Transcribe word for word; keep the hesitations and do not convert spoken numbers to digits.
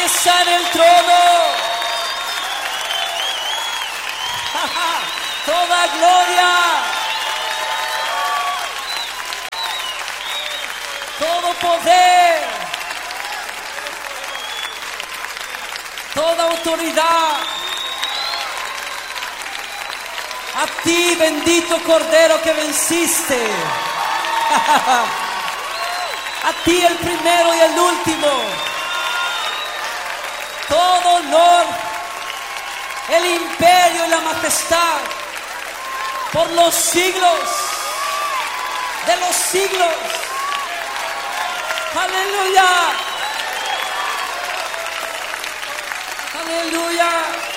casa en el trono. Toda gloria, todo poder, toda autoridad a ti, bendito Cordero que venciste. A ti el primero y el último. Todo honor, el imperio y la majestad por los siglos de los siglos. Aleluya. Aleluya.